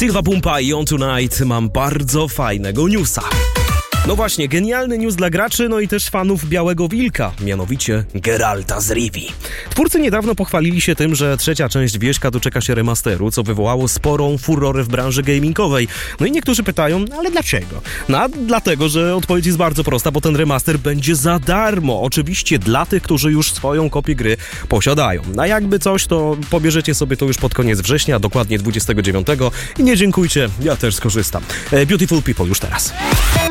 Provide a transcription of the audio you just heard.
Silva Pumpa i On Tonight. Mam bardzo fajnego newsa. No właśnie, genialny news dla graczy, no i też fanów Białego Wilka, mianowicie Geralta z Rivii. Twórcy niedawno pochwalili się tym, że trzecia część Wieśka doczeka się remasteru, co wywołało sporą furorę w branży gamingowej. No i niektórzy pytają, ale dlaczego? No a dlatego, że odpowiedź jest bardzo prosta, bo ten remaster będzie za darmo. Oczywiście dla tych, którzy już swoją kopię gry posiadają. A jakby coś, to pobierzecie sobie to już pod koniec września, dokładnie 29 i nie dziękujcie, ja też skorzystam. Beautiful People już teraz.